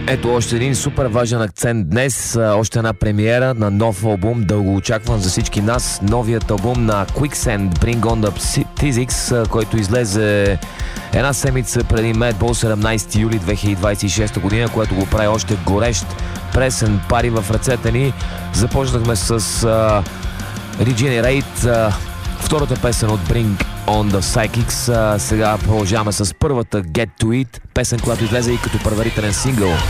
Ето още един супер важен акцент днес, още една премиера на нов албум, дълго очакван за всички нас. Новият албум на Quicksand, Bring on the Physics, който излезе една седмица преди Madball, 17 юли 2026 година, което го прави още горещ, пресен, пари в ръцете ни. Започнахме с Regenerate, втората песен от Bring on the Psychics. Сега продължаваме с първата Get to It, песен, която излезе и като предварителен сингъл.